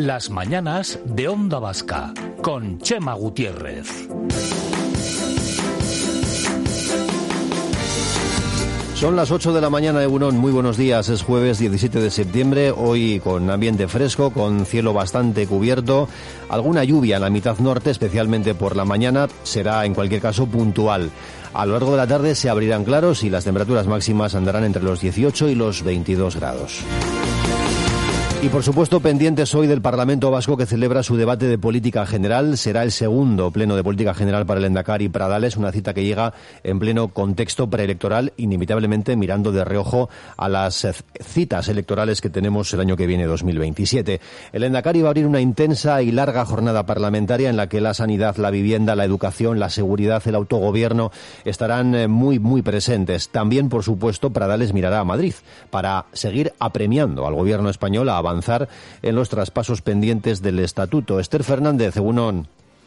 Las mañanas de Onda Vasca, con Chema Gutiérrez. Son las 8 de la mañana, Egunon. Muy buenos días. Es jueves 17 de septiembre, hoy con ambiente fresco, con cielo bastante cubierto. Alguna lluvia en la mitad norte, especialmente por la mañana, será en cualquier caso puntual. A lo largo de la tarde se abrirán claros y las temperaturas máximas andarán entre los 18 y los 22 grados. Y por supuesto pendientes hoy del Parlamento Vasco, que celebra su debate de política general. Será el segundo pleno de política general para el Lehendakari Pradales, una cita que llega en pleno contexto preelectoral, inevitablemente mirando de reojo a las citas electorales que tenemos el año que viene, 2027. El Lehendakari va a abrir una intensa y larga jornada parlamentaria en la que la sanidad, la vivienda, la educación, la seguridad, el autogobierno estarán muy presentes. También, por supuesto, Pradales mirará a Madrid para seguir apremiando al gobierno español a avanzar en los traspasos pendientes del Estatuto. Esther Fernández, Egunon.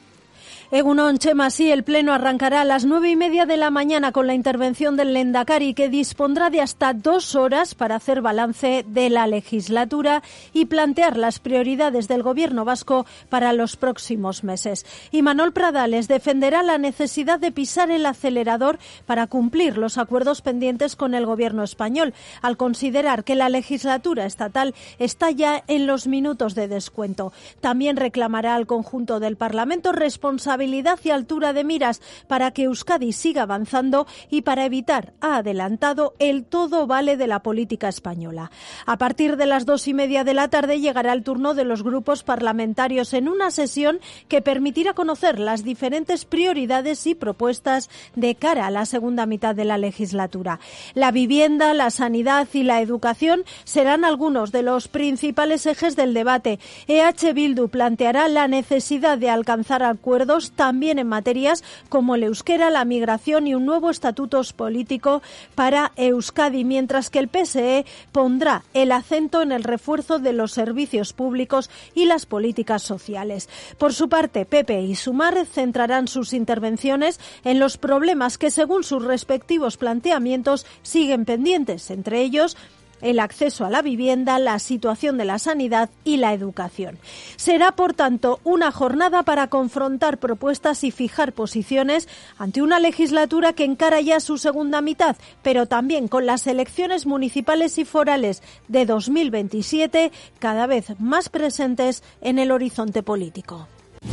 Egunon, Chema, sí, el pleno arrancará a las 9:30 de la mañana con la intervención del Lehendakari, que dispondrá de hasta 2 horas para hacer balance de la legislatura y plantear las prioridades del gobierno vasco para los próximos meses. Imanol Pradales defenderá la necesidad de pisar el acelerador para cumplir los acuerdos pendientes con el gobierno español, al considerar que la legislatura estatal está ya en los minutos de descuento. También reclamará al conjunto del Parlamento responsabilidad y altura de miras para que Euskadi siga avanzando y para evitar, ha adelantado, el todo vale de la política española. A partir de las 2:30 de la tarde llegará el turno de los grupos parlamentarios en una sesión que permitirá conocer las diferentes prioridades y propuestas de cara a la segunda mitad de la legislatura. La vivienda, la sanidad y la educación serán algunos de los principales ejes del debate. EH Bildu planteará la necesidad de alcanzar acuerdos también en materias como el euskera, la migración y un nuevo estatuto político para Euskadi, mientras que el PSE pondrá el acento en el refuerzo de los servicios públicos y las políticas sociales. Por su parte, PP y Sumar centrarán sus intervenciones en los problemas que, según sus respectivos planteamientos, siguen pendientes, entre ellos el acceso a la vivienda, la situación de la sanidad y la educación. Será, por tanto, una jornada para confrontar propuestas y fijar posiciones ante una legislatura que encara ya su segunda mitad, pero también con las elecciones municipales y forales de 2027 cada vez más presentes en el horizonte político.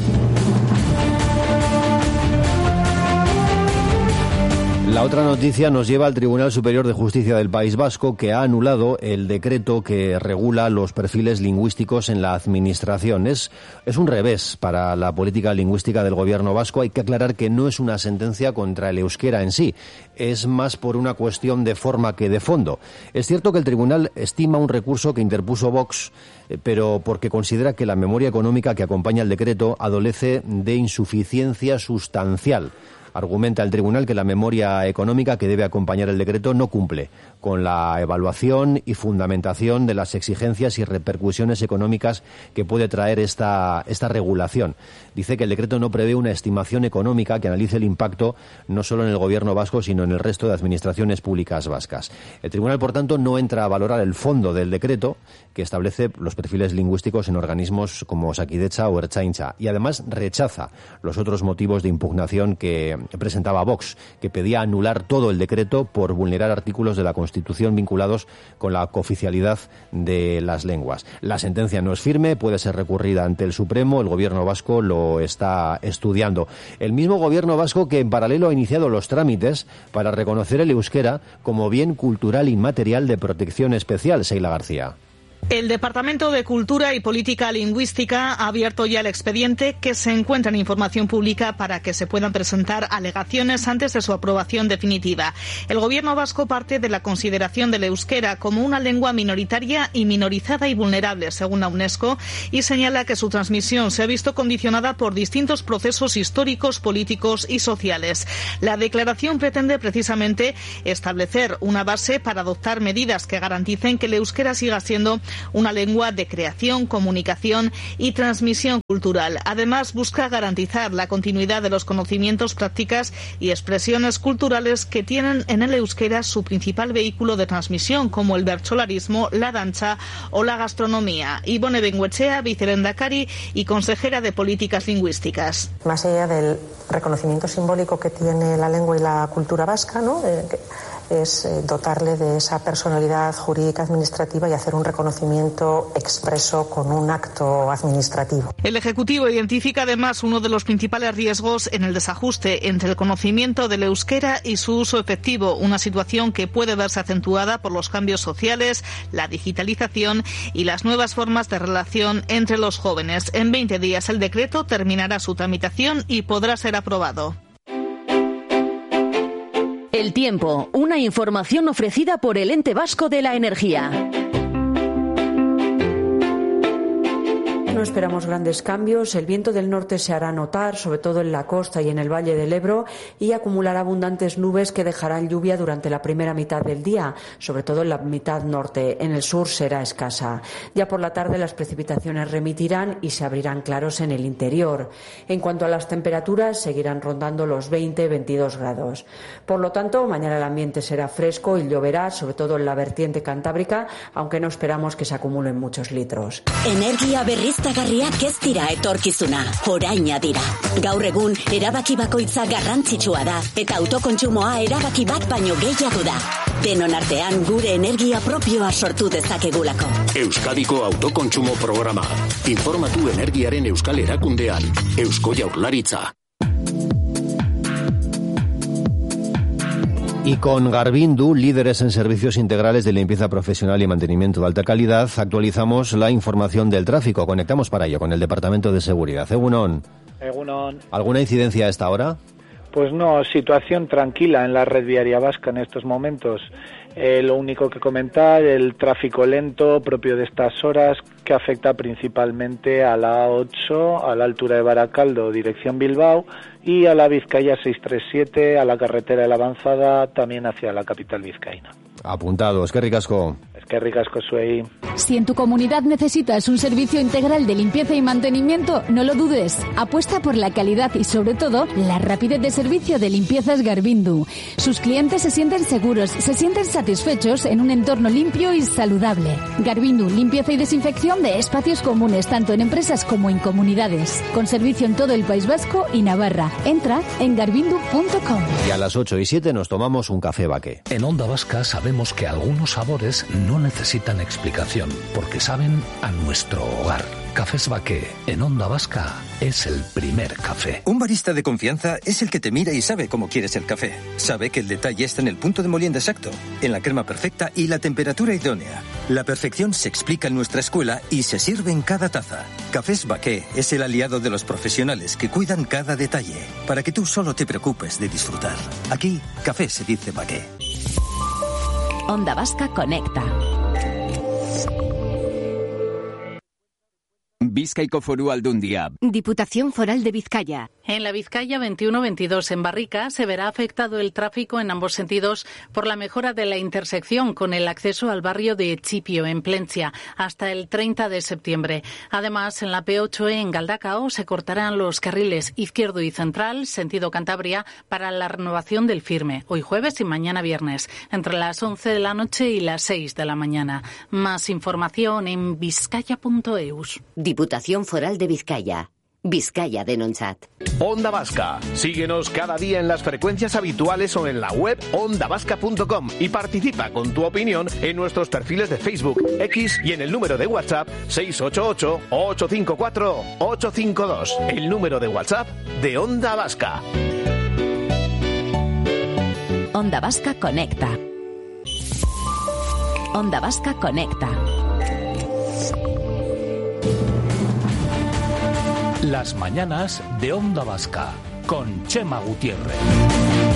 La otra noticia nos lleva al Tribunal Superior de Justicia del País Vasco, que ha anulado el decreto que regula los perfiles lingüísticos en la administración. Es un revés para la política lingüística del gobierno vasco. Hay que aclarar que no es una sentencia contra el euskera en sí, es más por una cuestión de forma que de fondo. Es cierto que el tribunal estima un recurso que interpuso Vox, pero porque considera que la memoria económica que acompaña el decreto adolece de insuficiencia sustancial. Argumenta el tribunal que la memoria económica que debe acompañar el decreto no cumple con la evaluación y fundamentación de las exigencias y repercusiones económicas que puede traer esta regulación. Dice que el decreto no prevé una estimación económica que analice el impacto no solo en el gobierno vasco, sino en el resto de administraciones públicas vascas. El tribunal, por tanto, no entra a valorar el fondo del decreto que establece los perfiles lingüísticos en organismos como Osakidetza o Ertzaintza, y además rechaza los otros motivos de impugnación que presentaba Vox, que pedía anular todo el decreto por vulnerar artículos de la Constitución vinculados con la cooficialidad de las lenguas. La sentencia no es firme, puede ser recurrida ante el Supremo, el gobierno vasco lo está estudiando. El mismo gobierno vasco que en paralelo ha iniciado los trámites para reconocer el euskera como bien cultural inmaterial de protección especial. Seila García. El Departamento de Cultura y Política Lingüística ha abierto ya el expediente, que se encuentra en información pública, para que se puedan presentar alegaciones antes de su aprobación definitiva. El gobierno vasco parte de la consideración del euskera como una lengua minoritaria y minorizada y vulnerable, según la UNESCO, y señala que su transmisión se ha visto condicionada por distintos procesos históricos, políticos y sociales. La declaración pretende precisamente establecer una base para adoptar medidas que garanticen que el euskera siga siendo una lengua de creación, comunicación y transmisión cultural. Además, busca garantizar la continuidad de los conocimientos, prácticas y expresiones culturales que tienen en el euskera su principal vehículo de transmisión, como el bertsolarismo, la danza o la gastronomía. Ibone Bengoechea, vicelendakari y consejera de Políticas Lingüísticas. Más allá del reconocimiento simbólico que tiene la lengua y la cultura vasca, ¿no? Es dotarle de esa personalidad jurídica administrativa y hacer un reconocimiento expreso con un acto administrativo. El Ejecutivo identifica además uno de los principales riesgos en el desajuste entre el conocimiento del euskera y su uso efectivo, una situación que puede verse acentuada por los cambios sociales, la digitalización y las nuevas formas de relación entre los jóvenes. En 20 días el decreto terminará su tramitación y podrá ser aprobado. El tiempo, una información ofrecida por el Ente Vasco de la Energía. No esperamos grandes cambios. El viento del norte se hará notar, sobre todo en la costa y en el Valle del Ebro, y acumulará abundantes nubes que dejarán lluvia durante la primera mitad del día, sobre todo en la mitad norte. En el sur será escasa. Ya por la tarde las precipitaciones remitirán y se abrirán claros en el interior. En cuanto a las temperaturas, seguirán rondando los 20-22 grados. Por lo tanto, mañana el ambiente será fresco y lloverá, sobre todo en la vertiente cantábrica, aunque no esperamos que se acumulen muchos litros. Energia berriztagarriak ez dira etorkizuna, oraina dira. Gaur egun, erabaki bakoitza garrantzitsua da, eta autokontsumoa erabaki bat baino gehiago da. Denon artean gure energia propioa sortu dezakegulako. Euskadiko autokontsumo programa. Informatu energiaren euskal erakundean. Eusko Jaurlaritza. Y con Garbindu, líderes en servicios integrales de limpieza profesional y mantenimiento de alta calidad, actualizamos la información del tráfico. Conectamos para ello con el Departamento de Seguridad. Egunon. Egunon. ¿Alguna incidencia a esta hora? Pues no, situación tranquila en la red viaria vasca en estos momentos. Lo único que comentar, el tráfico lento propio de estas horas, que afecta principalmente a la A8, a la altura de Baracaldo, dirección Bilbao, y a la Vizcaya 637, a la carretera de la Avanzada, también hacia la capital vizcaína. Apuntado, es que ricasco. Es que ricasco soy. Si en tu comunidad necesitas un servicio integral de limpieza y mantenimiento, no lo dudes. Apuesta por la calidad y, sobre todo, la rapidez de servicio de Limpiezas Garbindu. Sus clientes se sienten seguros, se sienten satisfechos en un entorno limpio y saludable. Garbindu, limpieza y desinfección de espacios comunes, tanto en empresas como en comunidades. Con servicio en todo el País Vasco y Navarra. Entra en garbindu.com. Y a las 8:07 nos tomamos un café Baqué. En Onda Vasca sabemos que algunos sabores no necesitan explicación, porque saben a nuestro hogar. Cafés Baqué, en Onda Vasca, es el primer café. Un barista de confianza es el que te mira y sabe cómo quieres el café. Sabe que el detalle está en el punto de molienda exacto, en la crema perfecta y la temperatura idónea. La perfección se explica en nuestra escuela y se sirve en cada taza. Cafés Baqué es el aliado de los profesionales que cuidan cada detalle, para que tú solo te preocupes de disfrutar. Aquí, café se dice Baqué. Onda Vasca conecta. Bizkaiko Foru Aldundia. Diputación Foral de Vizcaya. En la Vizcaya 21-22 en Barrica se verá afectado el tráfico en ambos sentidos por la mejora de la intersección con el acceso al barrio de Echipio en Plencia hasta el 30 de septiembre. Además, en la P8 en Galdacao se cortarán los carriles izquierdo y central, sentido Cantabria, para la renovación del firme, hoy jueves y mañana viernes, entre las 11 de la noche y las 6 de la mañana. Más información en vizcaya.eus. Diputación Foral de Vizcaya. Vizcaya denontzat. Onda Vasca. Síguenos cada día en las frecuencias habituales o en la web ondavasca.com y participa con tu opinión en nuestros perfiles de Facebook, X y en el número de WhatsApp 688-854-852. El número de WhatsApp de Onda Vasca. Onda Vasca conecta. Onda Vasca conecta. Las mañanas de Onda Vasca con Chema Gutiérrez.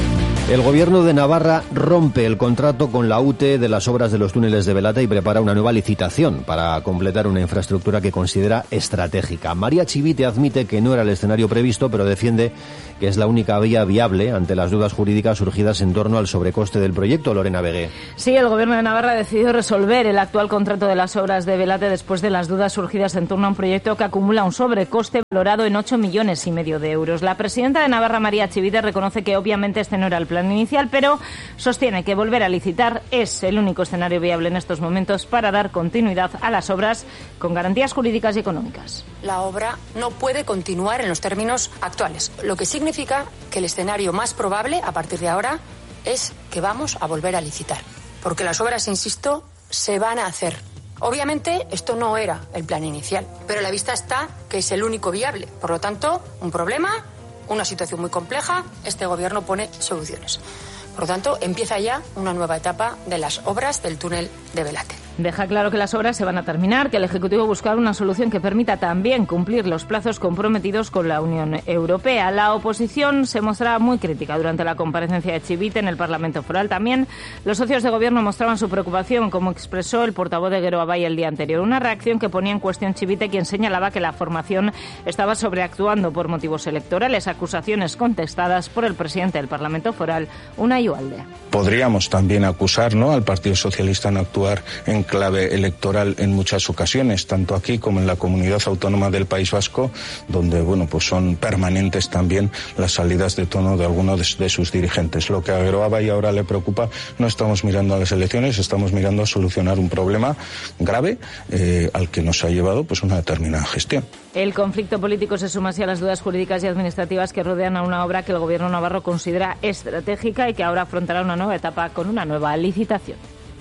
El Gobierno de Navarra rompe el contrato con la UTE de las obras de los túneles de Velata y prepara una nueva licitación para completar una infraestructura que considera estratégica. María Chivite admite que no era el escenario previsto, pero defiende que es la única vía viable ante las dudas jurídicas surgidas en torno al sobrecoste del proyecto. Lorena Vegué. Sí, el Gobierno de Navarra ha decidido resolver el actual contrato de las obras de Velate después de las dudas surgidas en torno a un proyecto que acumula un sobrecoste valorado en 8,5 millones de euros. La presidenta de Navarra, María Chivite, reconoce que obviamente este no era el plan inicial, pero sostiene que volver a licitar es el único escenario viable en estos momentos para dar continuidad a las obras con garantías jurídicas y económicas. La obra no puede continuar en los términos actuales, lo que significa que el escenario más probable a partir de ahora es que vamos a volver a licitar, porque las obras, insisto, se van a hacer. Obviamente esto no era el plan inicial, pero a la vista está que es el único viable. Por lo tanto, un problema, una situación muy compleja, este Gobierno pone soluciones. Por lo tanto, empieza ya una nueva etapa de las obras del túnel de Velate. Deja claro que las obras se van a terminar, que el Ejecutivo buscará una solución que permita también cumplir los plazos comprometidos con la Unión Europea. La oposición se mostraba muy crítica durante la comparecencia de Chivite en el Parlamento Foral. También los socios de Gobierno mostraban su preocupación, como expresó el portavoz de Geroa Bai el día anterior. Una reacción que ponía en cuestión Chivite, quien señalaba que la formación estaba sobreactuando por motivos electorales, acusaciones contestadas por el presidente del Parlamento Foral, Unai Ugalde. Podríamos también acusar, ¿no?, al Partido Socialista en actuar en clave electoral en muchas ocasiones, tanto aquí como en la Comunidad Autónoma del País Vasco, donde, bueno, pues son permanentes también las salidas de tono de algunos de sus dirigentes. Lo que a Geroa Bai ahora le preocupa, no estamos mirando a las elecciones, estamos mirando a solucionar un problema grave al que nos ha llevado pues una determinada gestión. El conflicto político se suma así a las dudas jurídicas y administrativas que rodean a una obra que el Gobierno navarro considera estratégica y que ahora afrontará una nueva etapa con una nueva licitación.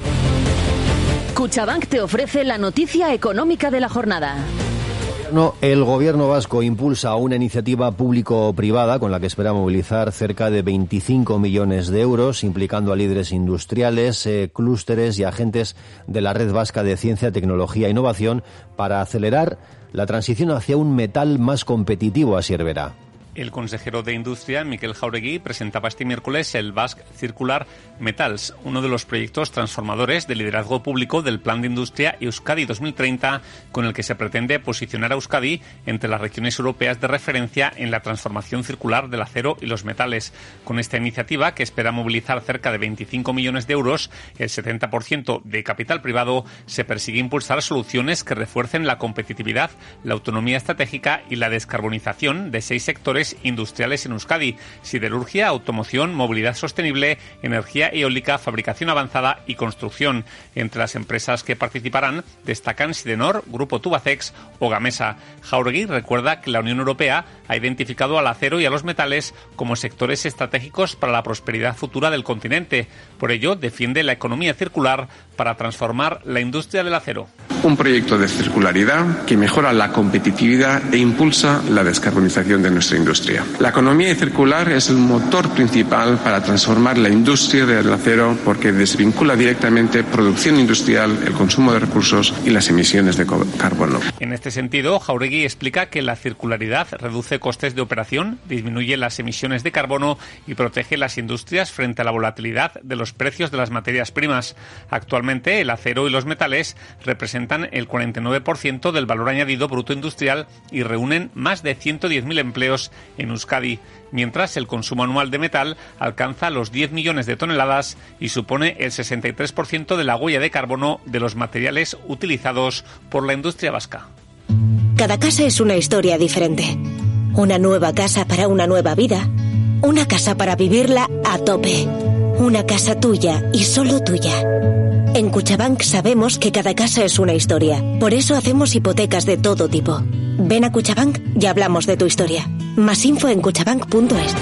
Cuchabank te ofrece la noticia económica de la jornada. El Gobierno vasco impulsa una iniciativa público-privada con la que espera movilizar cerca de 25 millones de euros, implicando a líderes industriales, clústeres y agentes de la Red Vasca de Ciencia, Tecnología e Innovación para acelerar la transición hacia un metal más competitivo, asier Vera. El consejero de Industria, Miquel Jauregui, presentaba este miércoles el Basque Circular Metals, uno de los proyectos transformadores de liderazgo público del Plan de Industria Euskadi 2030, con el que se pretende posicionar a Euskadi entre las regiones europeas de referencia en la transformación circular del acero y los metales. Con esta iniciativa, que espera movilizar cerca de 25 millones de euros, el 70% de capital privado, se persigue impulsar soluciones que refuercen la competitividad, la autonomía estratégica y la descarbonización de 6 sectores industriales en Euskadi: siderurgia, automoción, movilidad sostenible, energía eólica, fabricación avanzada y construcción. Entre las empresas que participarán destacan Sidenor, Grupo Tubacex o Gamesa. Jauregui recuerda que la Unión Europea ha identificado al acero y a los metales como sectores estratégicos para la prosperidad futura del continente. Por ello, defiende la economía circular para transformar la industria del acero. Un proyecto de circularidad que mejora la competitividad e impulsa la descarbonización de nuestra industria. La economía circular es el motor principal para transformar la industria del acero porque desvincula directamente producción industrial, el consumo de recursos y las emisiones de carbono. En este sentido, Jauregui explica que la circularidad reduce costes de operación, disminuye las emisiones de carbono y protege las industrias frente a la volatilidad de los precios de las materias primas. Actualmente, el acero y los metales representan el 49% del valor añadido bruto industrial y reúnen más de 110.000 empleos en Euskadi, mientras el consumo anual de metal alcanza los 10 millones de toneladas y supone el 63% de la huella de carbono de los materiales utilizados por la industria vasca. Cada casa es una historia diferente. Una nueva casa para una nueva vida. Una casa para vivirla a tope. Una casa tuya y solo tuya. En Cuchabank sabemos que cada casa es una historia. Por eso hacemos hipotecas de todo tipo. Ven a Cuchabank y hablamos de tu historia. Más info en cuchabank.es.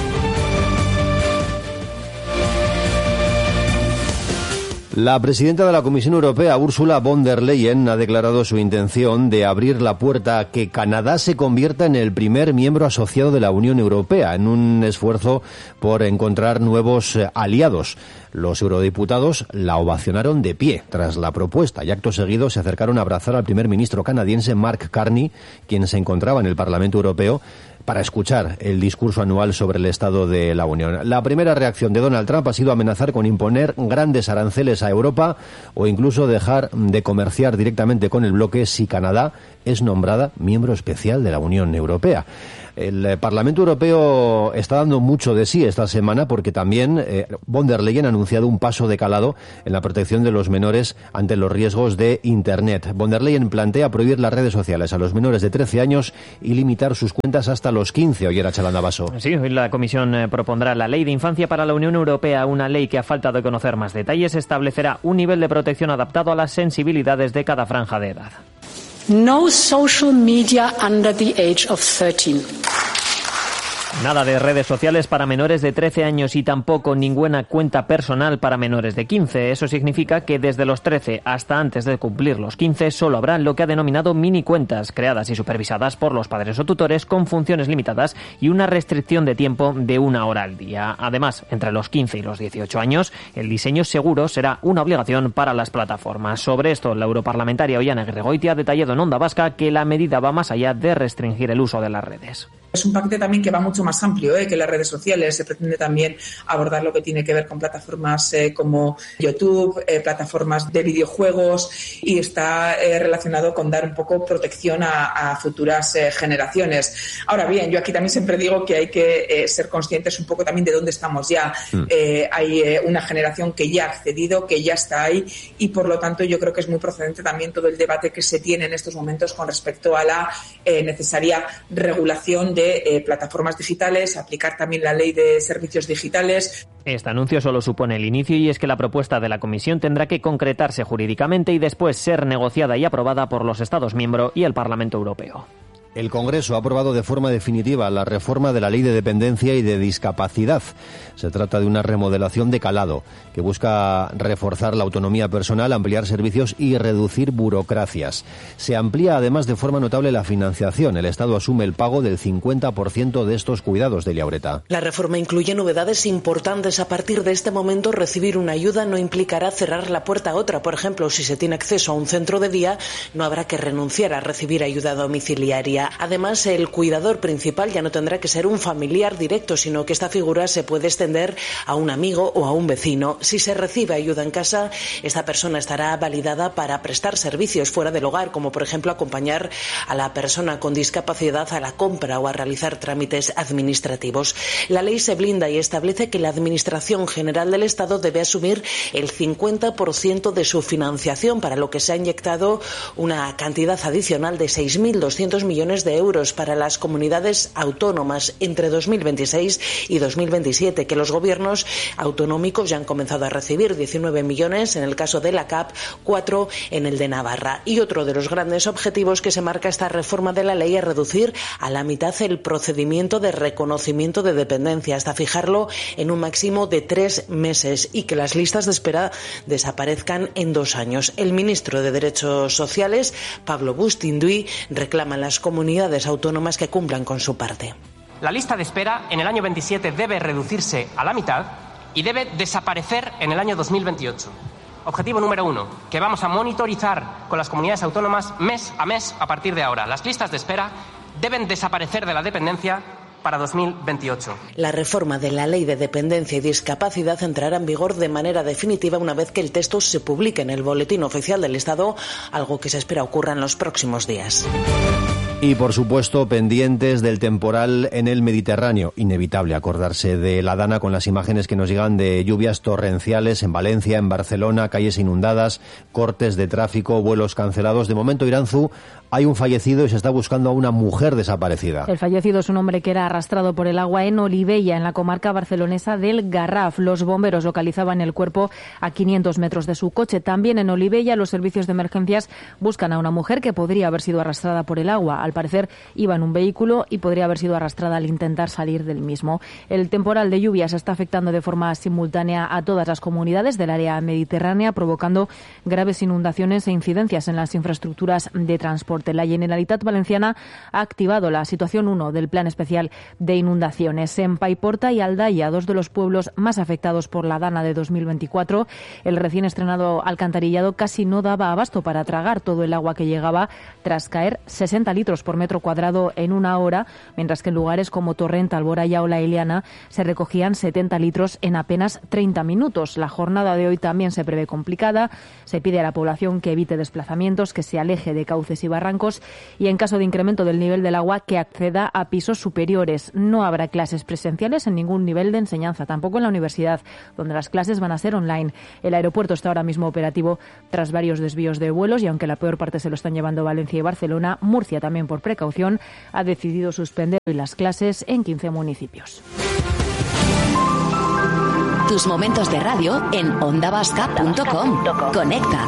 La presidenta de la Comisión Europea, Ursula von der Leyen, ha declarado su intención de abrir la puerta a que Canadá se convierta en el primer miembro asociado de la Unión Europea, en un esfuerzo por encontrar nuevos aliados. Los eurodiputados la ovacionaron de pie tras la propuesta y acto seguido se acercaron a abrazar al primer ministro canadiense Mark Carney, quien se encontraba en el Parlamento Europeo para escuchar el discurso anual sobre el estado de la Unión. La primera reacción de Donald Trump ha sido amenazar con imponer grandes aranceles a Europa o incluso dejar de comerciar directamente con el bloque si Canadá es nombrada miembro especial de la Unión Europea. El Parlamento Europeo está dando mucho de sí esta semana porque también von der Leyen ha anunciado un paso de calado en la protección de los menores ante los riesgos de Internet. Von der Leyen plantea prohibir las redes sociales a los menores de 13 años y limitar sus cuentas hasta los 15. Oye, Chalanda Basso. Sí, hoy la Comisión propondrá la Ley de Infancia para la Unión Europea, una ley que, a falta de conocer más detalles, establecerá un nivel de protección adaptado a las sensibilidades de cada franja de edad. No social media under the age of 13. Nada de redes sociales para menores de 13 años y tampoco ninguna cuenta personal para menores de 15. Eso significa que desde los 13 hasta antes de cumplir los 15 solo habrá lo que ha denominado mini cuentas, creadas y supervisadas por los padres o tutores con funciones limitadas y una restricción de tiempo de 1 hora al día. Además, entre los 15 y los 18 años, el diseño seguro será una obligación para las plataformas. Sobre esto, la europarlamentaria Oihana Aguirregoitia ha detallado en Onda Vasca que la medida va más allá de restringir el uso de las redes. Es un paquete también que va mucho más amplio que las redes sociales. Se pretende también abordar lo que tiene que ver con plataformas como YouTube, plataformas de videojuegos, y está relacionado con dar un poco protección a futuras generaciones. Ahora bien, yo aquí también siempre digo que hay que ser conscientes un poco también de dónde estamos ya. Hay una generación que ya ha accedido, que ya está ahí, y por lo tanto yo creo que es muy procedente también todo el debate que se tiene en estos momentos con respecto a la necesaria regulación de plataformas digitales, aplicar también la ley de servicios digitales. Este anuncio solo supone el inicio y es que la propuesta de la Comisión tendrá que concretarse jurídicamente y después ser negociada y aprobada por los Estados miembros y el Parlamento Europeo. El Congreso ha aprobado de forma definitiva la reforma de la Ley de Dependencia y de Discapacidad. Se trata de una remodelación de calado que busca reforzar la autonomía personal, ampliar servicios y reducir burocracias. Se amplía además de forma notable la financiación. El Estado asume el pago del 50% de estos cuidados, de Liaureta. La reforma incluye novedades importantes. A partir de este momento, recibir una ayuda no implicará cerrar la puerta a otra. Por ejemplo, si se tiene acceso a un centro de día, no habrá que renunciar a recibir ayuda domiciliaria. Además, el cuidador principal ya no tendrá que ser un familiar directo, sino que esta figura se puede extender a un amigo o a un vecino. Si se recibe ayuda en casa, esta persona estará validada para prestar servicios fuera del hogar, como por ejemplo acompañar a la persona con discapacidad a la compra o a realizar trámites administrativos. La ley se blinda y establece que la Administración General del Estado debe asumir el 50% de su financiación, para lo que se ha inyectado una cantidad adicional de 6.200 millones de euros para las comunidades autónomas entre 2026 y 2027, que los gobiernos autonómicos ya han comenzado a recibir 19 millones en el caso de la CAP, 4 en el de Navarra. Y otro de los grandes objetivos que se marca esta reforma de la ley es reducir a la mitad el procedimiento de reconocimiento de dependencia, hasta fijarlo en un máximo de 3 meses, y que las listas de espera desaparezcan en 2 años. El ministro de Derechos Sociales, Pablo Bustinduy, reclama a las comunidades autónomas que cumplan con su parte. La lista de espera en el año 27 debe reducirse a la mitad y debe desaparecer en el año 2028. Objetivo número 1, que vamos a monitorizar con las comunidades autónomas mes a mes a partir de ahora. Las listas de espera deben desaparecer de la dependencia para 2028. La reforma de la Ley de Dependencia y Discapacidad entrará en vigor de manera definitiva una vez que el texto se publique en el Boletín Oficial del Estado, algo que se espera ocurra en los próximos días. Y, por supuesto, pendientes del temporal en el Mediterráneo. Inevitable acordarse de la Dana con las imágenes que nos llegan de lluvias torrenciales en Valencia, en Barcelona, calles inundadas, cortes de tráfico, vuelos cancelados. De momento, Iranzu, hay un fallecido y se está buscando a una mujer desaparecida. El fallecido es un hombre que era arrastrado por el agua en Olivella, en la comarca barcelonesa del Garraf. Los bomberos localizaban el cuerpo a 500 metros de su coche. También en Olivella, los servicios de emergencias buscan a una mujer que podría haber sido arrastrada por el agua. Al parecer iba en un vehículo y podría haber sido arrastrada al intentar salir del mismo. El temporal de lluvias está afectando de forma simultánea a todas las comunidades del área mediterránea, provocando graves inundaciones e incidencias en las infraestructuras de transporte. La Generalitat Valenciana ha activado la situación 1 del Plan Especial de Inundaciones. En Paiporta y Aldaya, dos de los pueblos más afectados por la Dana de 2024, el recién estrenado alcantarillado casi no daba abasto para tragar todo el agua que llegaba tras caer 60 litros litros por metro cuadrado en una hora, mientras que en lugares como Torrent, Alboraya o La Iliana se recogían 70 litros en apenas 30 minutos. La jornada de hoy también se prevé complicada. Se pide a la población que evite desplazamientos, que se aleje de cauces y barrancos y, en caso de incremento del nivel del agua, que acceda a pisos superiores. No habrá clases presenciales en ningún nivel de enseñanza, tampoco en la universidad, donde las clases van a ser online. El aeropuerto está ahora mismo operativo tras varios desvíos de vuelos y, aunque la peor parte se lo están llevando Valencia y Barcelona, Murcia, también por precaución, ha decidido suspender hoy las clases en 15 municipios. Tus momentos de radio en ondavasca.com. Conecta.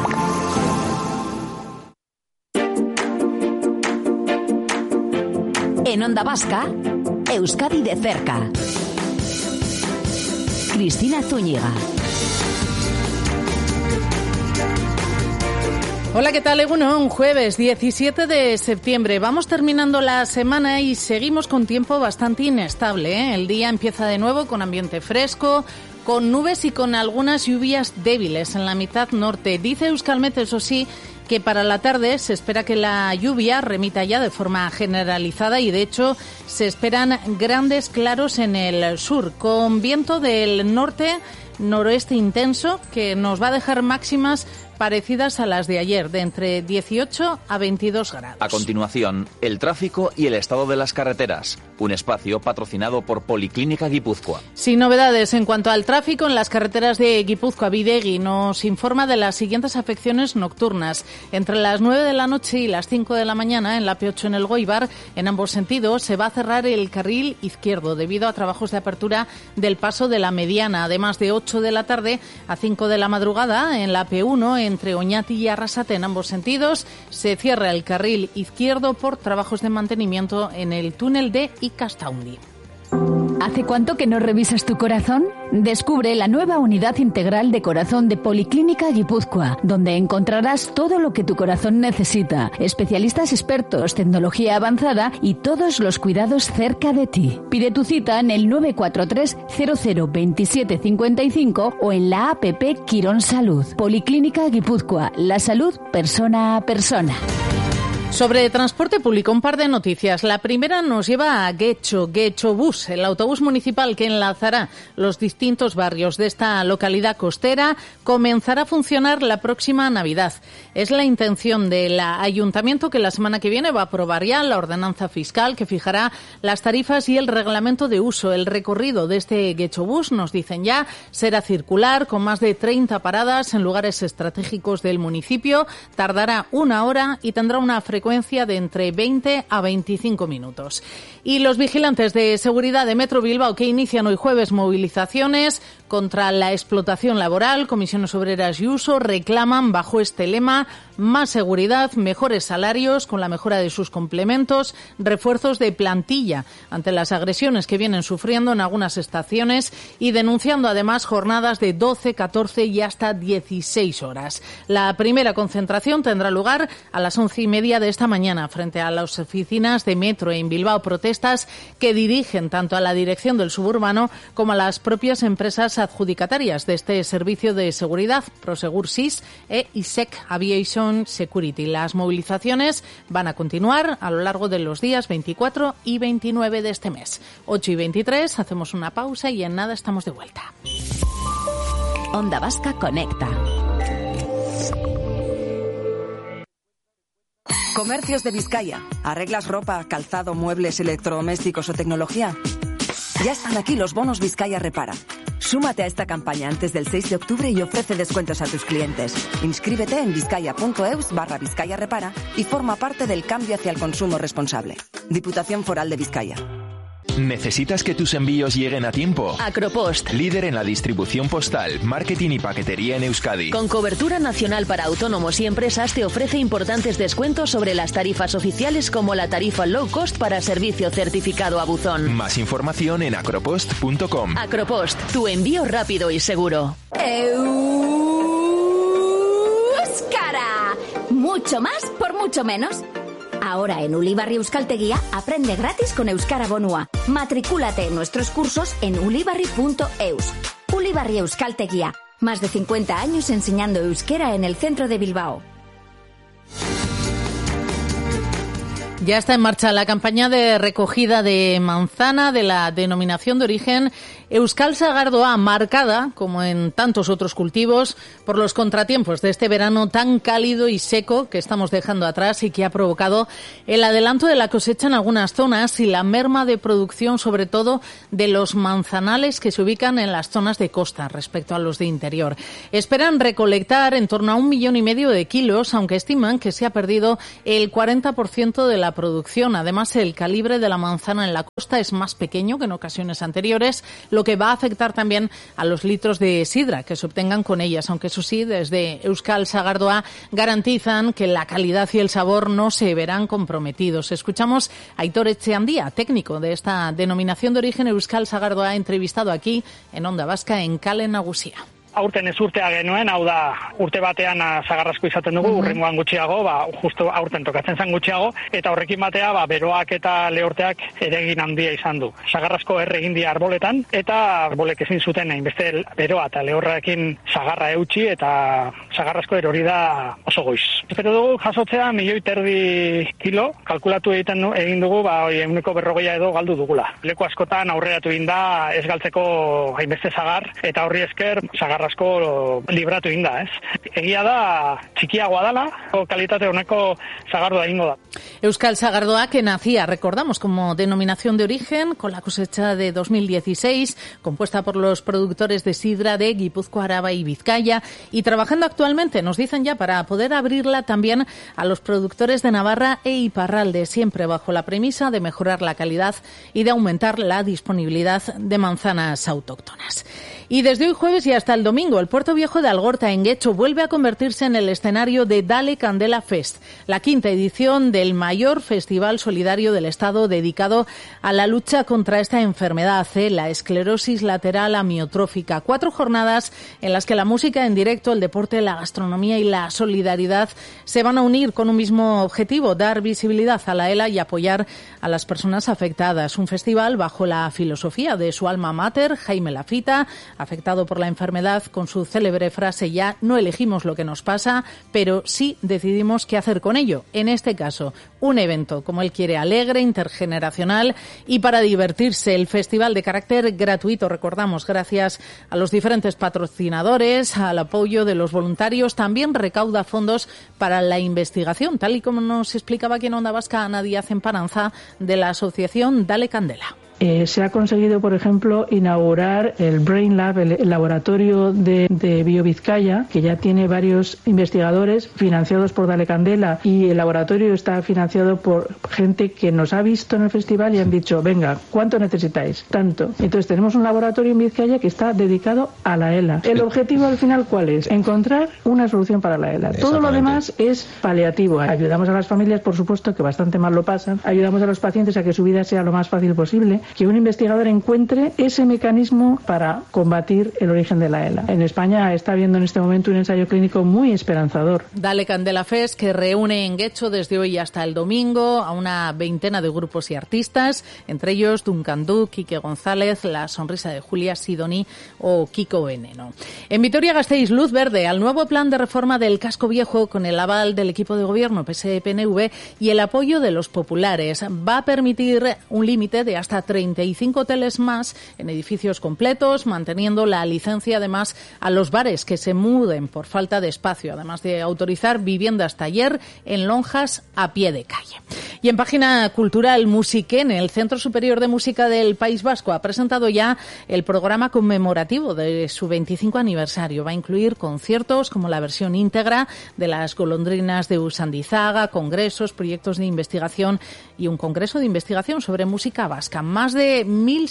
En Onda Vasca, Euskadi de cerca. Cristina Zúñiga. Hola, ¿qué tal? Un jueves 17 de septiembre. Vamos terminando la semana y seguimos con tiempo bastante inestable, ¿eh? El día empieza de nuevo con ambiente fresco, con nubes y con algunas lluvias débiles en la mitad norte. Dice Euskalmet, eso sí, que para la tarde se espera que la lluvia remita ya de forma generalizada y, de hecho, se esperan grandes claros en el sur, con viento del norte-noroeste intenso, que nos va a dejar máximas parecidas a las de ayer, de entre 18 a 22 grados. A continuación, el tráfico y el estado de las carreteras. Un espacio patrocinado por Policlínica Guipúzcoa. Sin novedades en cuanto al tráfico en las carreteras de Guipúzcoa, Bidegi nos informa de las siguientes afecciones nocturnas. Entre las 9 de la noche y las 5 de la mañana, en la P8 en el Goibar, en ambos sentidos, se va a cerrar el carril izquierdo debido a trabajos de apertura del paso de la Mediana. Además, de 8 de la tarde a 5 de la madrugada, en la P1, entre Oñati y Arrasate, en ambos sentidos, se cierra el carril izquierdo por trabajos de mantenimiento en el túnel de Icastaundi. ¿Hace cuánto que no revisas tu corazón? Descubre la nueva unidad integral de corazón de Policlínica Guipúzcoa, donde encontrarás todo lo que tu corazón necesita, especialistas expertos, tecnología avanzada y todos los cuidados cerca de ti. Pide tu cita en el 943 00 27 55 o en la app Quirón Salud. Policlínica Guipúzcoa, la salud persona a persona. Sobre transporte público, un par de noticias. La primera nos lleva a Getxo Bus, el autobús municipal que enlazará los distintos barrios de esta localidad costera. Comenzará a funcionar la próxima Navidad. Es la intención del ayuntamiento, que la semana que viene va a aprobar ya la ordenanza fiscal que fijará las tarifas y el reglamento de uso. El recorrido de este Getxo Bus, nos dicen ya, será circular, con más de 30 paradas en lugares estratégicos del municipio. Tardará 1 hora y tendrá una frecuencia de entre 20 a 25 minutos. Y los vigilantes de seguridad de Metro Bilbao, que inician hoy jueves movilizaciones contra la explotación laboral, comisiones obreras y uso, reclaman bajo este lema más seguridad, mejores salarios con la mejora de sus complementos, refuerzos de plantilla ante las agresiones que vienen sufriendo en algunas estaciones y denunciando además jornadas de 12, 14 y hasta 16 horas. La primera concentración tendrá lugar a las 11:30 de esta mañana frente a las oficinas de Metro en Bilbao. Protestas que dirigen tanto a la dirección del suburbano como a las propias empresas adjudicatarias de este servicio de seguridad, Prosegur SIS e ISEC Aviation Security. Las movilizaciones van a continuar a lo largo de los días 24 y 29 de este mes. 8:23, hacemos una pausa y en nada estamos de vuelta. Onda Vasca conecta. Comercios de Vizcaya. ¿Arreglas ropa, calzado, muebles, electrodomésticos o tecnología? Ya están aquí los bonos Vizcaya Repara. Súmate a esta campaña antes del 6 de octubre y ofrece descuentos a tus clientes. Inscríbete en vizcaya.eus/Vizcaya Repara y forma parte del cambio hacia el consumo responsable. Diputación Foral de Vizcaya. ¿Necesitas que tus envíos lleguen a tiempo? Acropost. Líder en la distribución postal, marketing y paquetería en Euskadi. Con cobertura nacional para autónomos y empresas, te ofrece importantes descuentos sobre las tarifas oficiales, como la tarifa low cost para servicio certificado a buzón. Más información en acropost.com. Acropost, tu envío rápido y seguro. ¡Euskara! Mucho más por mucho menos. Ahora en Ulibarri Euskaltegia aprende gratis con Euskara Bonua. Matricúlate en nuestros cursos en ulibarri.eus. Ulibarri Euskaltegia. Más de 50 años enseñando euskera en el centro de Bilbao. Ya está en marcha la campaña de recogida de manzana de la denominación de origen Euskal Sagardoa, marcada, como en tantos otros cultivos, por los contratiempos de este verano tan cálido y seco que estamos dejando atrás y que ha provocado el adelanto de la cosecha en algunas zonas y la merma de producción, sobre todo de los manzanales que se ubican en las zonas de costa respecto a los de interior. Esperan recolectar en torno a 1,5 millones de kilos, aunque estiman que se ha perdido el 40% de la producción. Además, el calibre de la manzana en la costa es más pequeño que en ocasiones anteriores, lo que va a afectar también a los litros de sidra que se obtengan con ellas, aunque eso sí, desde Euskal Sagardoa garantizan que la calidad y el sabor no se verán comprometidos. Escuchamos a Aitor Etxeandía, técnico de esta denominación de origen Euskal Sagardoa, entrevistado aquí en Onda Vasca en Kale Nagusia. Aurten ez urtea genuen, hau da, urte batean sagarrasko izaten dugu, urrengoan gutxiago, justo aurten tokatzen zen gutxiago, eta horrekin batea, beroak eta lehorteak eragin handia izan du. Sagarrasko egin dira arboletan, eta arbolek ezin zuten hainbeste beroa eta lehorrekin sagarra eutsi, eta sagarrasko erori da oso goiz. Espero dugu jasotzea 1,5 milioi kilo, kalkulatu egin dugu, 140 edo galdu dugula. Leku askotan aurreratu egin da ez galtzeko hainbeste sagar, eta horri esker sagarra asko libratu egin da, ez? Egia da, txikiagoa dala, kalitate honeko sagardoa egingo da. Euskal Sagardoa, que nacía, recordamos, como denominación de origen, con la cosecha de 2016, compuesta por los productores de sidra de Guipúzcoa, Araba y Vizcaya, y trabajando actualmente, nos dicen ya, para poder abrirla también a los productores de Navarra e Iparralde, siempre bajo la premisa de mejorar la calidad y de aumentar la disponibilidad de manzanas autóctonas. Y desde hoy jueves y hasta el domingo, el Puerto Viejo de Algorta, en Guecho, vuelve a convertirse en el escenario de Dale Candela Fest, la 5ª edición del mayor festival solidario del Estado dedicado a la lucha contra esta enfermedad, la esclerosis lateral amiotrófica. 4 jornadas en las que la música en directo, el deporte, la gastronomía y la solidaridad se van a unir con un mismo objetivo: dar visibilidad a la ELA y apoyar a las personas afectadas. Un festival bajo la filosofía de su alma mater, Jaime Lafita, afectado por la enfermedad, con su célebre frase: ya no elegimos lo que nos pasa, pero sí decidimos qué hacer con ello. En este caso, un evento, como él quiere, alegre, intergeneracional y para divertirse. El festival de carácter gratuito, recordamos, gracias a los diferentes patrocinadores, al apoyo de los voluntarios, también recauda fondos para la investigación, tal y como nos explicaba aquí en Onda Vasca Ana Díaz Emparanza, de la asociación Dale Candela. Se ha conseguido, por ejemplo, inaugurar el Brain Lab, el laboratorio de BioVizcaya, que ya tiene varios investigadores financiados por Dale Candela, y el laboratorio está financiado por gente que nos ha visto en el festival y han dicho: venga, ¿cuánto necesitáis? Tanto. Entonces tenemos un laboratorio en Vizcaya que está dedicado a la ELA. El objetivo al final, ¿cuál es? Encontrar una solución para la ELA. Todo lo demás es paliativo. Ayudamos a las familias, por supuesto, que bastante mal lo pasan. Ayudamos a los pacientes a que su vida sea lo más fácil posible, que un investigador encuentre ese mecanismo para combatir el origen de la ELA. En España está habiendo en este momento un ensayo clínico muy esperanzador. Dale Candela Fest, que reúne en Guecho desde hoy hasta el domingo a una 20 de grupos y artistas, entre ellos Duncan Du, Quique González, La Sonrisa de Julia Sidoni o Kiko Veneno. En Vitoria-Gasteiz, luz verde al nuevo plan de reforma del casco viejo, con el aval del equipo de gobierno PSE-PNV y el apoyo de los populares. Va a permitir un límite de hasta 35 hoteles más en edificios completos, manteniendo la licencia además a los bares que se muden por falta de espacio, además de autorizar viviendas taller en lonjas a pie de calle. Y en página cultural, Musiquene, el Centro Superior de Música del País Vasco, ha presentado ya el programa conmemorativo de su 25 aniversario. Va a incluir conciertos como la versión íntegra de Las golondrinas de Usandizaga, congresos, proyectos de investigación y un congreso de investigación sobre música vasca. Más de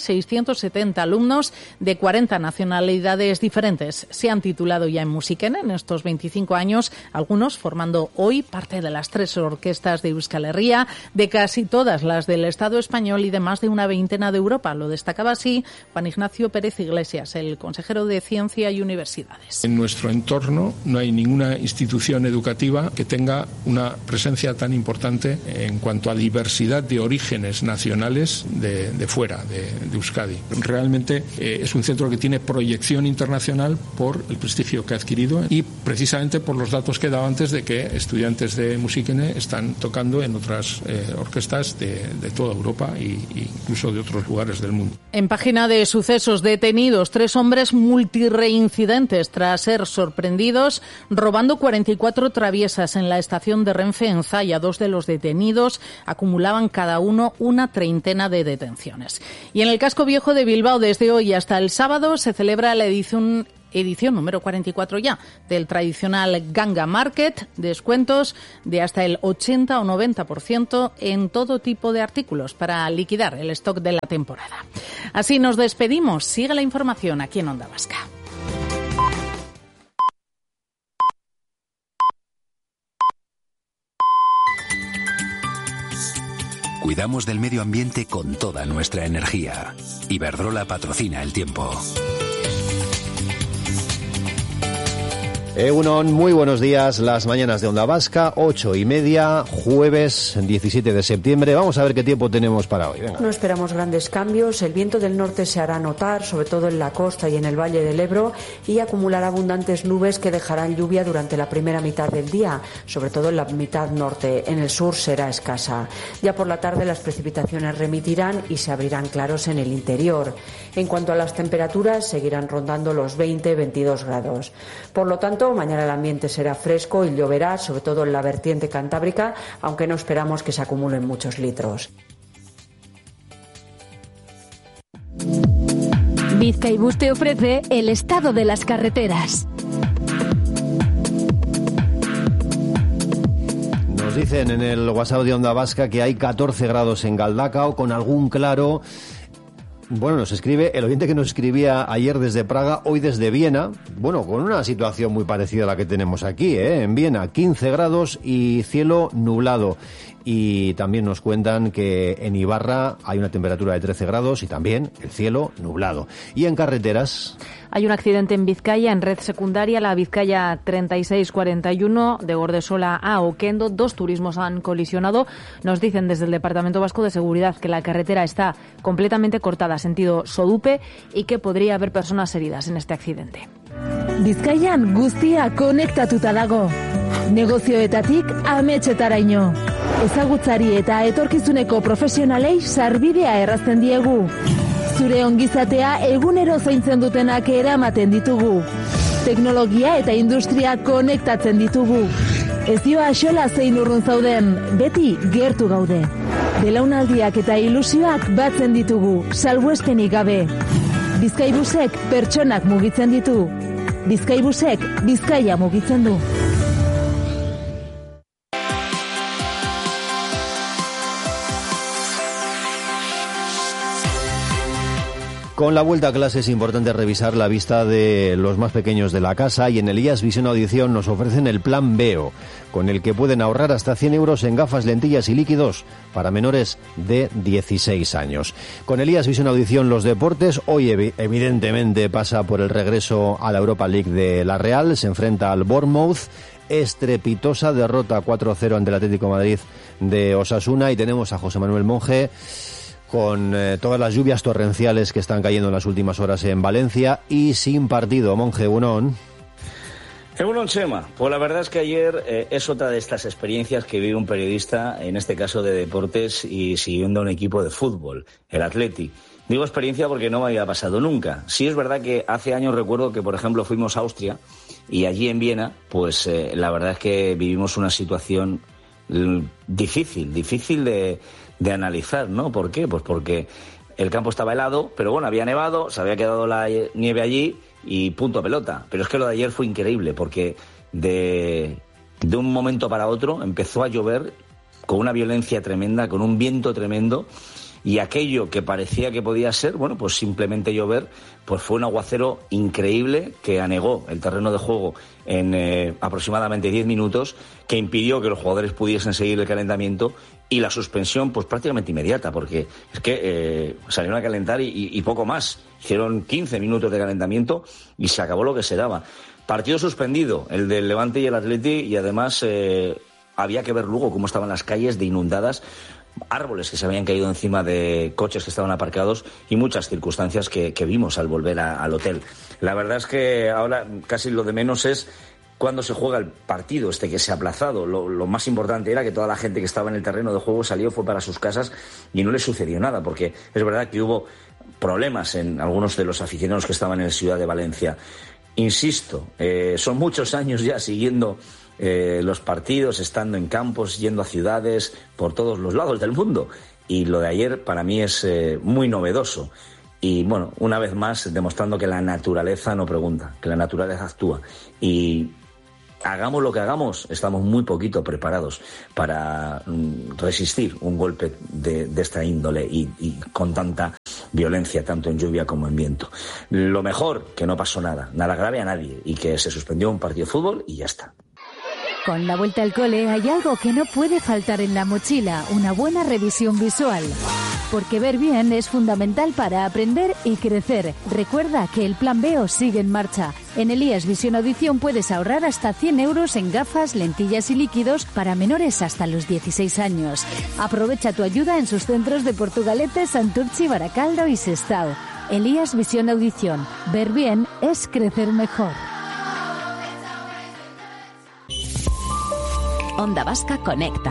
1.670 alumnos de 40 nacionalidades diferentes se han titulado ya en Musiquene en estos 25 años, algunos formando hoy parte de las 3 orquestas de Euskal Herria, de casi todas las del Estado español y de más de una 20 de Europa. Lo destacaba así Juan Ignacio Pérez Iglesias, el consejero de Ciencia y Universidades. En nuestro entorno no hay ninguna institución educativa que tenga una presencia tan importante en cuanto a diversidad de orígenes nacionales de fuera de Euskadi. Realmente es un centro que tiene proyección internacional por el prestigio que ha adquirido y precisamente por los datos que he dado antes de que estudiantes de Musiquene están tocando en otras orquestas de toda Europa e incluso de otros lugares del mundo. En página de sucesos, detenidos 3 hombres multireincidentes tras ser sorprendidos robando 44 traviesas en la estación de Renfe en Zalla. 2 de los detenidos acumulaban cada uno una treintena de detenciones. Y en el casco viejo de Bilbao, desde hoy hasta el sábado, se celebra la edición número 44 ya del tradicional Ganga Market, descuentos de hasta el 80 o 90% en todo tipo de artículos para liquidar el stock de la temporada. Así nos despedimos. Sigue la información aquí en Onda Vasca. Cuidamos del medio ambiente con toda nuestra energía. Iberdrola patrocina El Tiempo. Egunon, muy buenos días, las mañanas de Onda Vasca, 8:30, jueves 17 de septiembre. Vamos a ver qué tiempo tenemos para hoy. Venga. No esperamos grandes cambios, el viento del norte se hará notar, sobre todo en la costa y en el Valle del Ebro, y acumulará abundantes nubes que dejarán lluvia durante la primera mitad del día, sobre todo en la mitad norte. En el sur será escasa. Ya por la tarde las precipitaciones remitirán y se abrirán claros en el interior. En cuanto a las temperaturas, seguirán rondando los 20-22 grados. Por lo tanto, mañana el ambiente será fresco y lloverá, sobre todo en la vertiente cantábrica, aunque no esperamos que se acumulen muchos litros. Bizkaibus te ofrece el estado de las carreteras. Nos dicen en el WhatsApp de Onda Vasca que hay 14 grados en Galdacao con algún claro. Bueno, nos escribe el oyente que nos escribía ayer desde Praga, hoy desde Viena, bueno, con una situación muy parecida a la que tenemos aquí, en Viena, 15 grados y cielo nublado. Y también nos cuentan que en Ibarra hay una temperatura de 13 grados y también el cielo nublado. Y en carreteras... Hay un accidente en Vizcaya, en red secundaria, la Vizcaya 3641 de Gordesola a Oquendo. 2 turismos han colisionado. Nos dicen desde el Departamento Vasco de Seguridad que la carretera está completamente cortada, sentido Sodupe, y que podría haber personas heridas en este accidente. Bizkaian guztia konektatuta dago. Negozioetatik ametsetaraino. Ezagutzari eta etorkizuneko profesionalei sarbidea errazten diegu. Zure ongizatea egunero zaintzen dutenak eramaten ditugu. Teknologia eta industria konektatzen ditugu. Ez dio axola zein urrun zauden, beti gertu gaude. Belaunaldiak eta ilusioak batzen ditugu, salbuespenik gabe. Bizkaibusek pertsonak mugitzen ditu. Bizkaibusek Bizkaia mugitzen du. Con la vuelta a clase es importante revisar la vista de los más pequeños de la casa y en el IAS Visión Audición nos ofrecen el Plan Veo, con el que pueden ahorrar hasta 100 euros en gafas, lentillas y líquidos para menores de 16 años. Con el IAS Visión Audición los deportes, hoy evidentemente pasa por el regreso a la Europa League de la Real, se enfrenta al Bournemouth, estrepitosa derrota 4-0 ante el Atlético de Madrid de Osasuna y tenemos a José Manuel Monge con todas las lluvias torrenciales que están cayendo en las últimas horas en Valencia y sin partido. Monje, Unón. Egunon, Chema. Pues la verdad es que ayer es otra de estas experiencias que vive un periodista, en este caso de deportes y siguiendo a un equipo de fútbol, el Athletic. Digo experiencia porque no me había pasado nunca. Sí es verdad que hace años recuerdo que, por ejemplo, fuimos a Austria y allí en Viena, pues la verdad es que vivimos una situación difícil de analizar, ¿no? ¿Por qué? Pues porque el campo estaba helado, pero bueno, había nevado, se había quedado la nieve allí y punto pelota. Pero es que lo de ayer fue increíble porque de un momento para otro empezó a llover con una violencia tremenda, con un viento tremendo y aquello que parecía que podía ser, bueno, pues simplemente llover, pues fue un aguacero increíble que anegó el terreno de juego en aproximadamente 10 minutos, que impidió que los jugadores pudiesen seguir el calentamiento y la suspensión pues prácticamente inmediata, porque es que salieron a calentar y poco más. Hicieron 15 minutos de calentamiento y se acabó lo que se daba. Partido suspendido, el del Levante y el Athletic, y además había que ver luego cómo estaban las calles de inundadas, árboles que se habían caído encima de coches que estaban aparcados y muchas circunstancias que vimos al volver al hotel. La verdad es que ahora casi lo de menos es cuándo se juega el partido que se ha aplazado. Lo más importante era que toda la gente que estaba en el terreno de juego salió, fue para sus casas y no le sucedió nada, porque es verdad que hubo problemas en algunos de los aficionados que estaban en Ciudad de Valencia. Insisto, son muchos años ya siguiendo los partidos, estando en campos, yendo a ciudades por todos los lados del mundo, y lo de ayer para mí es muy novedoso. Y bueno, una vez más demostrando que la naturaleza no pregunta, que la naturaleza actúa. Y hagamos lo que hagamos, estamos muy poquito preparados para resistir un golpe de esta índole y con tanta violencia, tanto en lluvia como en viento. Lo mejor, que no pasó nada grave a nadie, y que se suspendió un partido de fútbol y ya está. Con la vuelta al cole hay algo que no puede faltar en la mochila, una buena revisión visual. Porque ver bien es fundamental para aprender y crecer. Recuerda que el Plan Veo sigue en marcha. En Elías Visión Audición puedes ahorrar hasta 100 euros en gafas, lentillas y líquidos para menores hasta los 16 años. Aprovecha tu ayuda en sus centros de Portugalete, Santurchi, Baracaldo y Sestao. Elías Visión Audición. Ver bien es crecer mejor. Onda Vasca Conecta.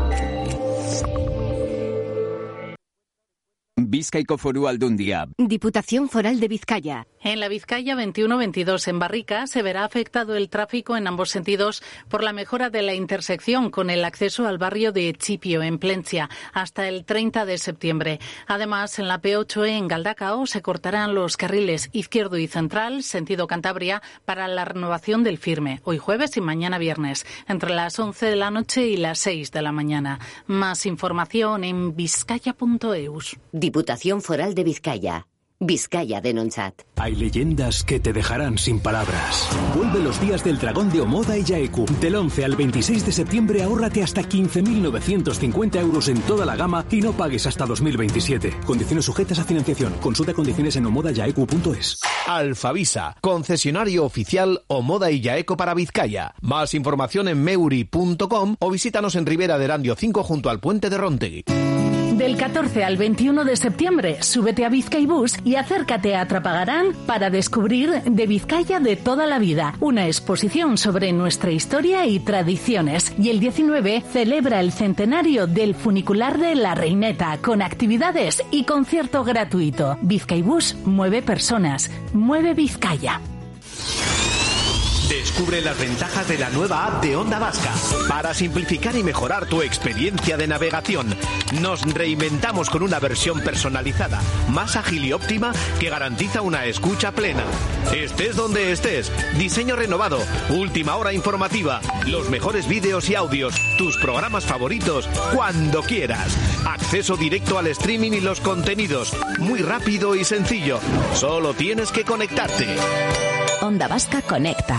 Bizkaiko Foru Aldundia. Diputación Foral de Vizcaya. En la Vizcaya 21-22 en Barrica se verá afectado el tráfico en ambos sentidos por la mejora de la intersección con el acceso al barrio de Chipio, en Plencia, hasta el 30 de septiembre. Además, en la P8 en Galdacao se cortarán los carriles izquierdo y central, sentido Cantabria, para la renovación del firme, hoy jueves y mañana viernes, entre las 11 de la noche y las 6 de la mañana. Más información en vizcaya.eus. Diputación Foral de Vizcaya. Vizcaya Denontzat. Hay leyendas que te dejarán sin palabras. Vuelve los días del dragón de Omoda y Yaeku. Del 11 al 26 de septiembre ahórrate hasta 15.950 euros en toda la gama y no pagues hasta 2027. Condiciones sujetas a financiación. Consulta condiciones en omodayaeku.es. Alfavisa, concesionario oficial Omoda y Yaeco para Vizcaya. Más información en meuri.com o visítanos en Ribera de Erandio 5 junto al puente de Rontegui. Del 14 al 21 de septiembre, súbete a Bizkaibus y acércate a Trapagarán para descubrir de Vizcaya de toda la vida, una exposición sobre nuestra historia y tradiciones. Y el 19 celebra el centenario del funicular de La Reineta, con actividades y concierto gratuito. Bizkaibus mueve personas, mueve Vizcaya. Descubre las ventajas de la nueva app de Onda Vasca. Para simplificar y mejorar tu experiencia de navegación, nos reinventamos con una versión personalizada, más ágil y óptima, que garantiza una escucha plena. Estés donde estés, diseño renovado, última hora informativa, los mejores vídeos y audios, tus programas favoritos, cuando quieras. Acceso directo al streaming y los contenidos, muy rápido y sencillo. Solo tienes que conectarte. Onda Vasca Conecta.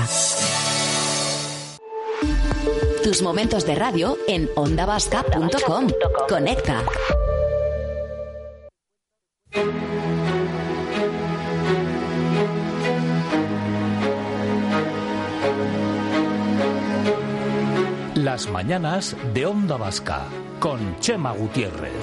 Tus momentos de radio en ondavasca.com. Conecta. Las mañanas de Onda Vasca con Chema Gutiérrez.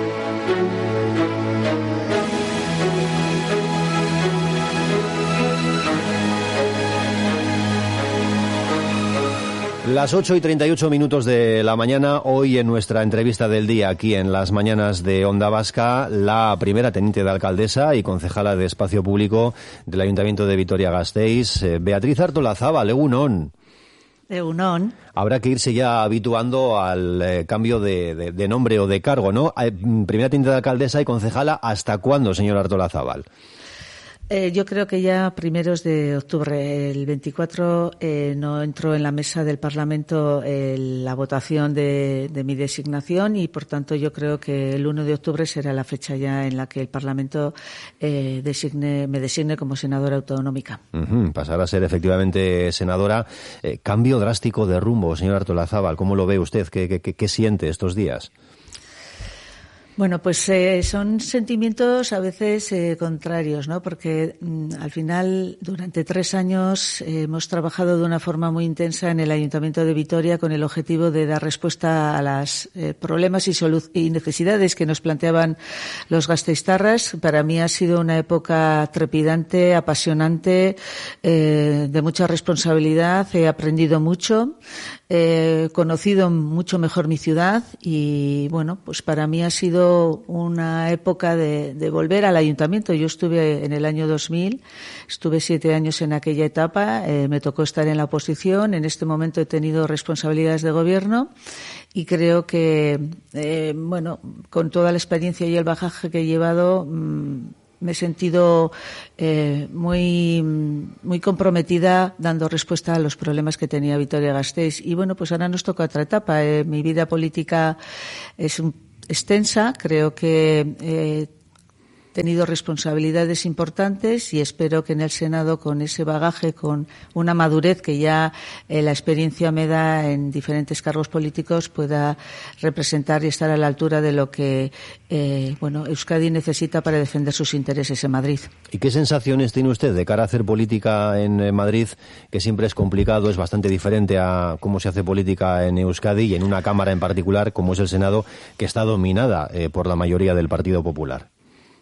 Las 8:38 de la mañana, hoy en nuestra entrevista del día aquí en las mañanas de Onda Vasca, la primera teniente de alcaldesa y concejala de Espacio Público del Ayuntamiento de Vitoria-Gasteiz, Beatriz Artolazabal, Egunon. Egunon. Habrá que irse ya habituando al cambio de nombre o de cargo, ¿no? Primera teniente de alcaldesa y concejala, ¿hasta cuándo, señor Artolazabal? Yo creo que ya primeros de octubre. El 24 no entró en la mesa del Parlamento la votación de mi designación y, por tanto, yo creo que el 1 de octubre será la fecha ya en la que el Parlamento me designe como senadora autonómica. Pasará a ser efectivamente senadora. Cambio drástico de rumbo, señor Artolazabal. ¿Cómo lo ve usted? ¿Qué siente estos días? Bueno, pues son sentimientos a veces contrarios, ¿no? Porque al final, durante 3 años hemos trabajado de una forma muy intensa en el Ayuntamiento de Vitoria con el objetivo de dar respuesta a los problemas y necesidades que nos planteaban los gasteiztarras. Para mí ha sido una época trepidante, apasionante, de mucha responsabilidad. He aprendido mucho. He conocido mucho mejor mi ciudad y, bueno, pues para mí ha sido una época de volver al ayuntamiento. Yo estuve en el año 2000, estuve 7 años en aquella etapa, me tocó estar en la oposición. En este momento he tenido responsabilidades de gobierno y creo que, bueno, con toda la experiencia y el bagaje que he llevado, me he sentido muy comprometida dando respuesta a los problemas que tenía Vitoria-Gasteiz. Y bueno, pues ahora nos toca otra etapa. Mi vida política es extensa. Creo que he tenido responsabilidades importantes y espero que en el Senado, con ese bagaje, con una madurez que ya la experiencia me da en diferentes cargos políticos, pueda representar y estar a la altura de lo que Euskadi necesita para defender sus intereses en Madrid. ¿Y qué sensaciones tiene usted de cara a hacer política en Madrid, que siempre es complicado, es bastante diferente a cómo se hace política en Euskadi y en una Cámara en particular, como es el Senado, que está dominada por la mayoría del Partido Popular?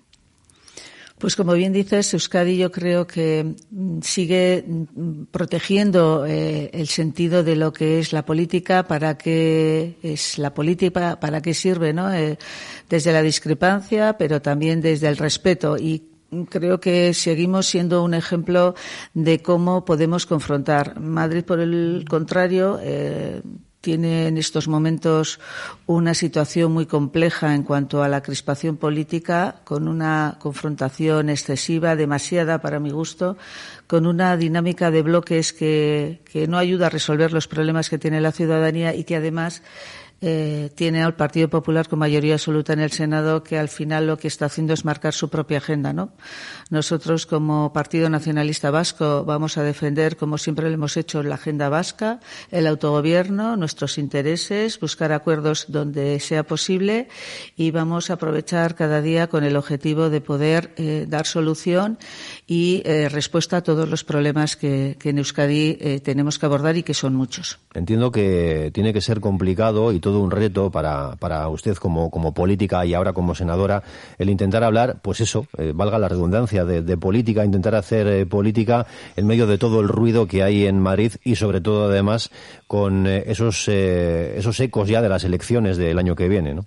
Pues como bien dices, Euskadi yo creo que sigue protegiendo el sentido de lo que es la política, para qué es la política, para qué sirve, ¿no? Desde la discrepancia, pero también desde el respeto. Y creo que seguimos siendo un ejemplo de cómo podemos confrontar. Madrid, por el contrario, tiene en estos momentos una situación muy compleja en cuanto a la crispación política, con una confrontación excesiva, demasiada para mi gusto, con una dinámica de bloques que no ayuda a resolver los problemas que tiene la ciudadanía y que además tiene al Partido Popular con mayoría absoluta en el Senado, que al final lo que está haciendo es marcar su propia agenda, ¿no? Nosotros, como Partido Nacionalista Vasco, vamos a defender, como siempre lo hemos hecho, la agenda vasca, el autogobierno, nuestros intereses, buscar acuerdos donde sea posible, y vamos a aprovechar cada día con el objetivo de poder dar solución y respuesta a todos los problemas que en Euskadi tenemos que abordar, y que son muchos. Entiendo que tiene que ser complicado y todo un reto para usted como política y ahora como senadora el intentar hablar, pues eso, valga la redundancia, de política, intentar hacer política en medio de todo el ruido que hay en Madrid y sobre todo además con esos ecos ya de las elecciones del año que viene, ¿no?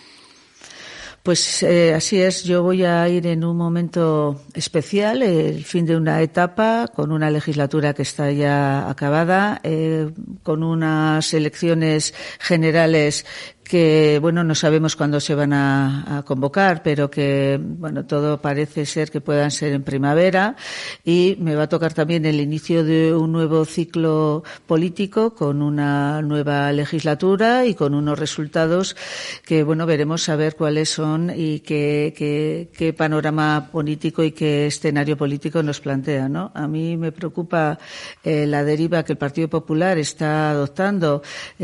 Pues así es. Yo voy a ir en un momento especial, el fin de una etapa, con una legislatura que está ya acabada, con unas elecciones generales que, bueno, no sabemos cuándo se van a convocar, pero que, bueno, todo parece ser que puedan ser en primavera, y me va a tocar también el inicio de un nuevo ciclo político con una nueva legislatura y con unos resultados que, bueno, veremos a ver cuáles son y qué panorama político y qué escenario político nos plantea, ¿no? A mí me preocupa la deriva que el Partido Popular está adoptando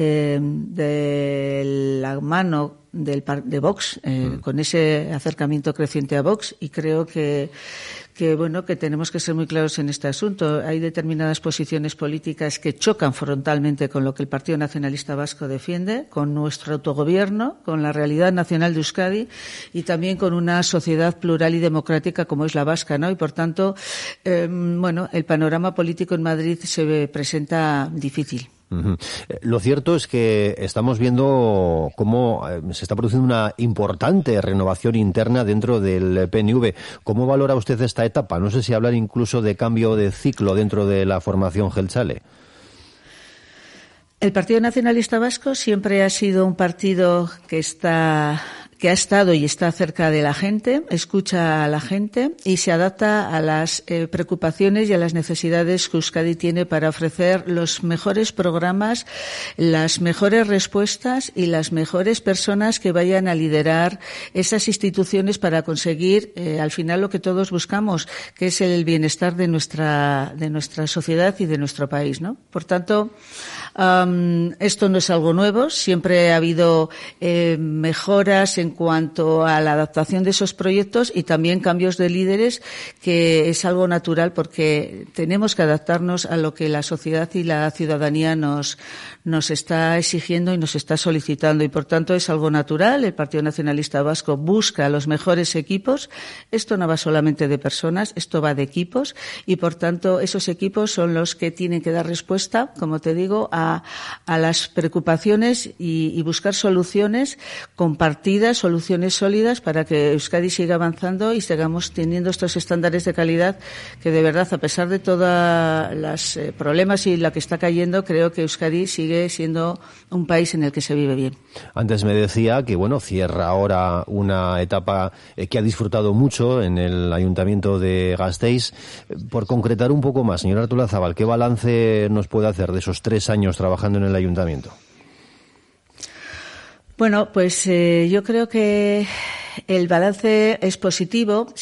de la mano de Vox, con ese acercamiento creciente a Vox, y creo que tenemos que ser muy claros en este asunto. Hay determinadas posiciones políticas que chocan frontalmente con lo que el Partido Nacionalista Vasco defiende, con nuestro autogobierno, con la realidad nacional de Euskadi y también con una sociedad plural y democrática como es la vasca, ¿no? Y por tanto, el panorama político en Madrid se presenta difícil. Lo cierto es que estamos viendo cómo se está produciendo una importante renovación interna dentro del PNV. ¿Cómo valora usted esta etapa? No sé si hablar incluso de cambio de ciclo dentro de la formación Jeltzale. El Partido Nacionalista Vasco siempre ha sido un partido que ha estado y está cerca de la gente, escucha a la gente y se adapta a las preocupaciones y a las necesidades que Euskadi tiene para ofrecer los mejores programas, las mejores respuestas y las mejores personas que vayan a liderar esas instituciones para conseguir al final lo que todos buscamos, que es el bienestar de nuestra sociedad y de nuestro país, ¿no? Por tanto, esto no es algo nuevo, siempre ha habido mejoras en cuanto a la adaptación de esos proyectos y también cambios de líderes, que es algo natural porque tenemos que adaptarnos a lo que la sociedad y la ciudadanía nos está exigiendo y nos está solicitando, y por tanto es algo natural. El Partido Nacionalista Vasco busca los mejores equipos. Esto no va solamente de personas, esto va de equipos, y por tanto esos equipos son los que tienen que dar respuesta, como te digo, a las preocupaciones y buscar soluciones compartidas, soluciones sólidas para que Euskadi siga avanzando y sigamos teniendo estos estándares de calidad que, de verdad, a pesar de todos los problemas y la que está cayendo, creo que Euskadi sigue siendo un país en el que se vive bien. Antes me decía que, bueno, cierra ahora una etapa que ha disfrutado mucho en el Ayuntamiento de Gasteiz. Por concretar un poco más, señora Artolazabal, ¿qué balance nos puede hacer de esos 3 años trabajando en el Ayuntamiento? Bueno, pues yo creo que el balance es positivo.